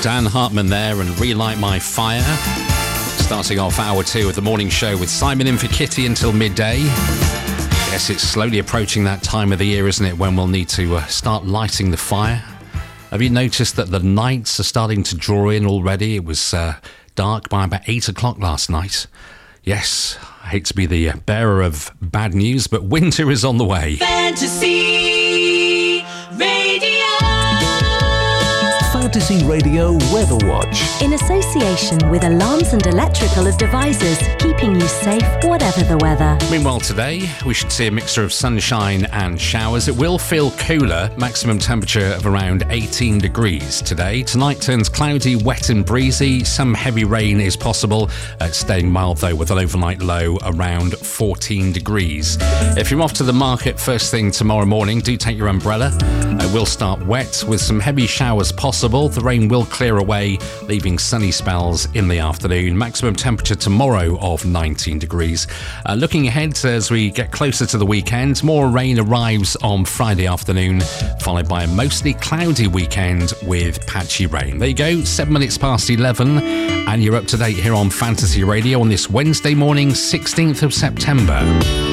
Dan Hartman there and Relight My Fire. Starting off hour 2 of the morning show with Simon in for Kitty until midday. Yes, it's slowly approaching that time of the year, isn't it, when we'll need to start lighting the fire. Have you noticed that the nights are starting to draw in already? It was dark by about 8 o'clock last night. Yes, I hate to be the bearer of bad news, but winter is on the way. Fantasy Radio. Fantasy Radio Weather Watch. In association with Alarms and Electrical Devices, keeping you safe whatever the weather. Meanwhile today, we should see a mixture of sunshine and showers. It will feel cooler, maximum temperature of around 18 degrees today. Tonight turns cloudy, wet and breezy. Some heavy rain is possible, staying mild though with an overnight low around 14 degrees. If you're off to the market first thing tomorrow morning, do take your umbrella. It will start wet with some heavy showers possible. The rain will clear away, leaving sunny spells in the afternoon. Maximum temperature tomorrow of 19 degrees. Looking ahead as we get closer to the weekend, more rain arrives on Friday afternoon, followed by a mostly cloudy weekend with patchy rain. There you go, 7 minutes past 11, and you're up to date here on Fantasy Radio on this Wednesday morning, 16th of September.